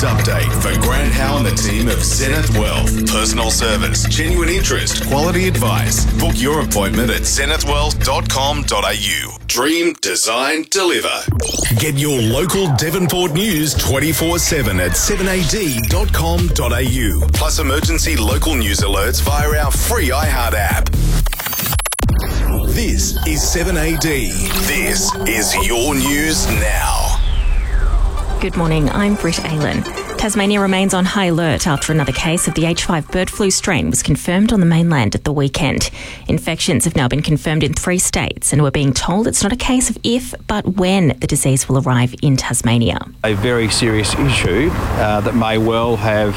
News update for Grant Howe and the team of Zenith Wealth. Personal service, genuine interest, quality advice. Book your appointment at zenithwealth.com.au. Dream, design, deliver. Get your local Devonport news 24/7 at 7ad.com.au. Plus emergency local news alerts via our free iHeart app. This is 7AD. This is your news now. Good morning, I'm Britt Aylan. Tasmania remains on high alert after another case of the H5 bird flu strain was confirmed on the mainland at the weekend. Infections have now been confirmed in 3 states, and we're being told it's not a case of if, but when the disease will arrive in Tasmania. A very serious issue that may well have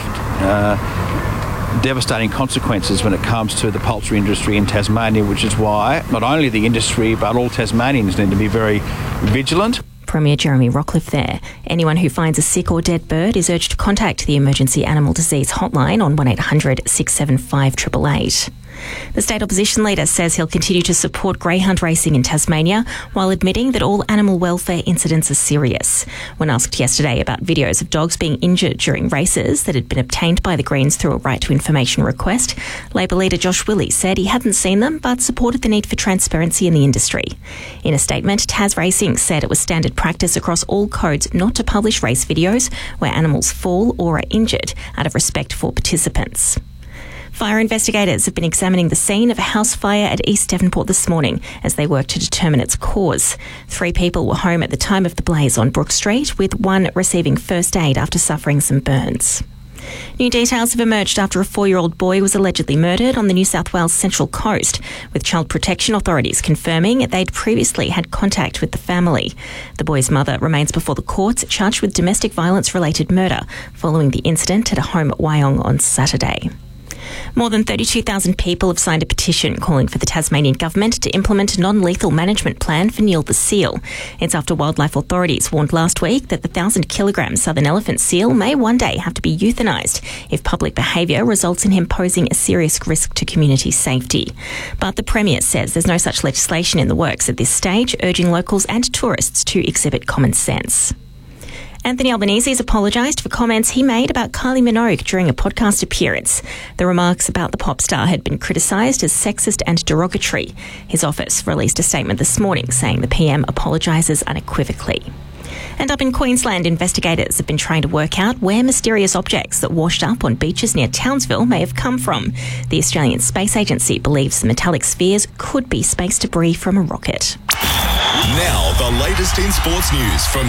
devastating consequences when it comes to the poultry industry in Tasmania, which is why not only the industry but all Tasmanians need to be very vigilant. Premier Jeremy Rockliff there. Anyone who finds a sick or dead bird is urged to contact the Emergency Animal Disease Hotline on 1800 675 888. The state opposition leader says he'll continue to support greyhound racing in Tasmania while admitting that all animal welfare incidents are serious. When asked yesterday about videos of dogs being injured during races that had been obtained by the Greens through a right to information request, Labor leader Josh Willey said he hadn't seen them but supported the need for transparency in the industry. In a statement, Tas Racing said it was standard practice across all codes not to publish race videos where animals fall or are injured out of respect for participants. Fire investigators have been examining the scene of a house fire at East Devonport this morning as they work to determine its cause. 3 people were home at the time of the blaze on Brook Street, with 1 receiving first aid after suffering some burns. New details have emerged after a 4-year-old boy was allegedly murdered on the New South Wales Central Coast, with child protection authorities confirming they'd previously had contact with the family. The boy's mother remains before the courts, charged with domestic violence-related murder following the incident at a home at Wyong on Saturday. More than 32,000 people have signed a petition calling for the Tasmanian government to implement a non-lethal management plan for Neil the seal. It's after wildlife authorities warned last week that the 1,000-kilogram southern elephant seal may one day have to be euthanised if public behaviour results in him posing a serious risk to community safety. But the Premier says there's no such legislation in the works at this stage, urging locals and tourists to exhibit common sense. Anthony Albanese has apologised for comments he made about Kylie Minogue during a podcast appearance. The remarks about the pop star had been criticised as sexist and derogatory. His office released a statement this morning saying the PM apologises unequivocally. And up in Queensland, investigators have been trying to work out where mysterious objects that washed up on beaches near Townsville may have come from. The Australian Space Agency believes the metallic spheres could be space debris from a rocket. Now, the latest in sports news from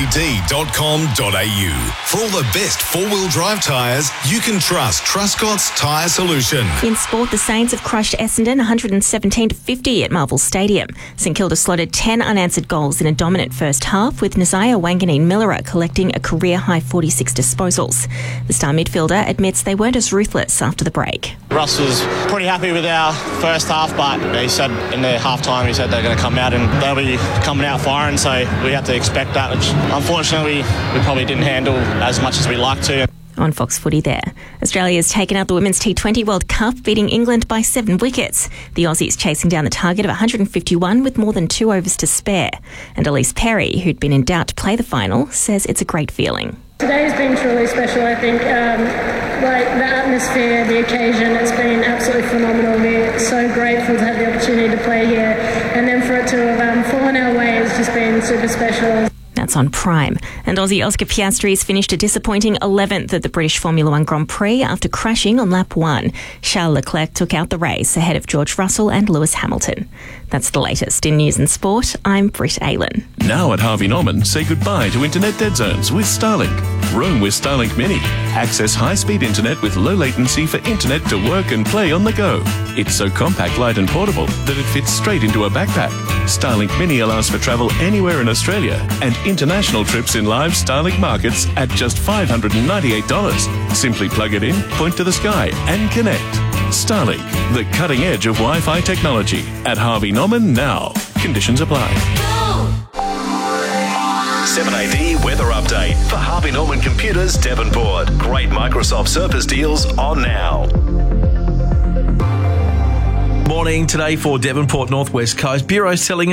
7ad.com.au. For all the best 4-wheel drive tyres, you can trust Truscott's Tyre Solution. In sport, the Saints have crushed Essendon 117-50 at Marvel Stadium. St Kilda slotted 10 unanswered goals in a dominant first half, with Nazaya Wanganeen-Millera collecting a career-high 46 disposals. The star midfielder admits they weren't as ruthless after the break. Russ was pretty happy with our first half, but he said in the half-time, he said they're going to come out and they'll be coming out firing, so we have to expect that, which unfortunately we probably didn't handle as much as we like to. On Fox Footy there, Australia's taken out the Women's T20 World Cup, beating England by 7 wickets. The Aussies chasing down the target of 151 with more than 2 overs to spare. And Elise Perry, who'd been in doubt to play the final, says it's a great feeling. Today's been truly special, I think. The atmosphere, the occasion, it's been absolutely phenomenal. We're so grateful to have the opportunity to play here. And then for it to have fallen our way has just been super special. That's on Prime. And Aussie Oscar Piastri's finished a disappointing 11th at the British Formula One Grand Prix after crashing on lap 1. Charles Leclerc took out the race ahead of George Russell and Lewis Hamilton. That's the latest in news and sport. I'm Britt Aylan. Now at Harvey Norman, say goodbye to internet dead zones with Starlink. Roam with Starlink Mini. Access high-speed internet with low latency for internet to work and play on the go. It's so compact, light and portable that it fits straight into a backpack. Starlink Mini allows for travel anywhere in Australia and international trips in live Starlink markets at just $598. Simply plug it in, point to the sky and connect. Starlink, the cutting edge of Wi-Fi technology. At Harvey Norman now. Conditions apply. 7AD weather update for Harvey Norman Computers, Devonport. Great Microsoft Surface deals on now. Morning today for Devonport Northwest Coast. Bureau's telling